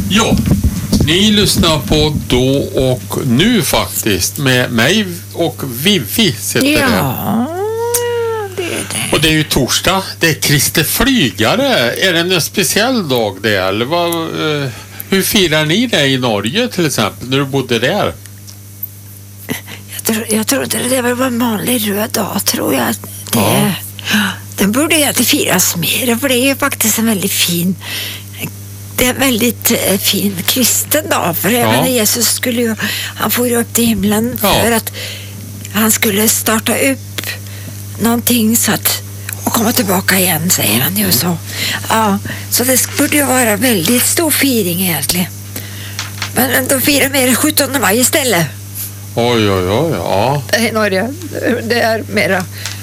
Ja, ni lyssnar på Då och Nu faktiskt med mig och Vivi sitter där. Det är det. Och det är ju torsdag, det är Kristi flygare. Är det en speciell dag det eller vad, hur firar ni det i Norge till exempel när du bodde där? Jag tror inte det var en vanlig röd dag, tror jag. Den borde egentligen firas mer, för det är faktiskt en väldigt fin, det är en väldigt fin kristen dag, för även Jesus skulle ju, han får ju upp till himlen för att han skulle starta upp någonting så att och komma tillbaka igen, säger han ju så. Ja, så det borde ju vara väldigt stor firing egentligen. Men de firar mer 17 maj istället. Oj, ja. I Norge, det är mera.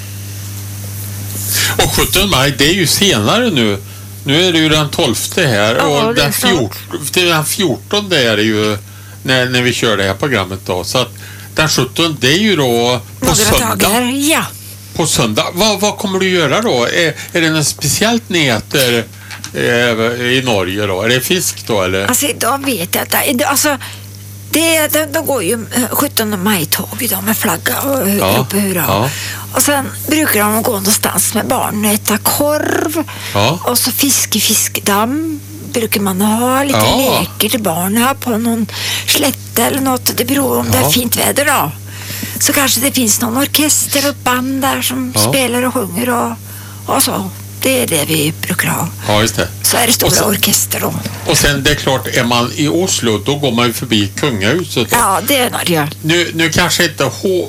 Och 17 maj, det är ju senare nu. Nu är det ju den 12 här och den 14 är det ju när vi kör det här programmet då. Så att den 17 det är ju då på söndag. Ja. På söndag. Vad kommer du göra då? Är det något speciellt ni äter i Norge då? Är det fisk då eller? Alltså idag vet jag inte. Alltså de går ju 17 maj-tåg idag med flagga och uppe hurra. Ja. Och sen brukar de gå någonstans med barnen och äta korv. Ja. Och så fiskedamm brukar man ha. Lite leker till barnen på någon slätte eller något. Det beror om det är fint väder då. Så kanske det finns någon orkester och band där som spelar och sjunger och så. Det är det vi brukar ha. Ja, just det. Så är det stora orkester då. Och sen det är klart, är man i Oslo då går man ju förbi kungahuset då. Ja, det är Norge. Nu kanske inte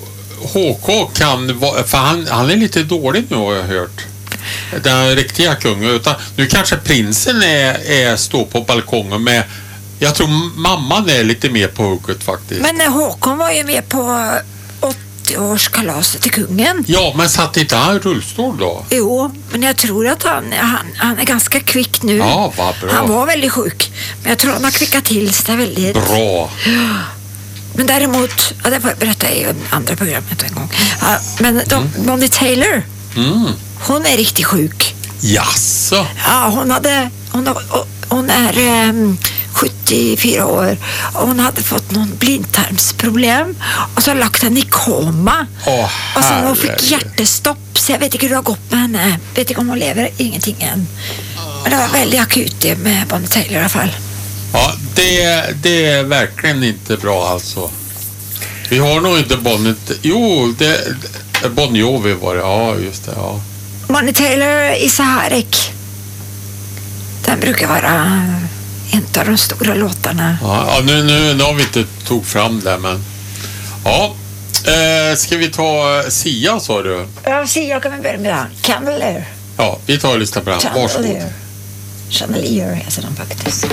HK kan vara, för han är lite dålig nu har jag hört. Den riktiga kungen, utan nu kanske prinsen står på balkongen med, jag tror mamman är lite mer på hugget faktiskt. Men Håkon var ju med på 80-årskalaset till kungen. Ja, men satt inte han i rullstol då? Jo, men jag tror att han är ganska kvick nu. Ja, vad bra. Han var väldigt sjuk, men jag tror han har kvickat till sig väldigt. Bra. Men däremot, det får jag berätta i andra programmet en gång. Ja, men Bonnie Taylor, hon är riktigt sjuk. Jaså? Ja, hon är 74 år och hon hade fått någon blindtarmsproblem och så lagt henne i koma. Och sen hon fick hjärtestopp, så jag vet inte hur det har gått med henne. Vet inte om hon lever, ingenting än. Men det var väldigt akut det med Bonnie Taylor i alla fall. Ja, det är verkligen inte bra alltså. Vi har nog inte Bonnie... Jo, Bon Jovi var det. Ja, just det, ja. Bonnie Taylor i Saharic. Den brukar vara en av de stora låtarna. Ja, nu har vi inte tog fram det, men... Ja, ska vi ta Sia, sa du? Ja, Sia kan vi börja med den. Candelier. Ja, vi tar och lyssnar på den. Varsågod. Chandelier heter den faktiskt.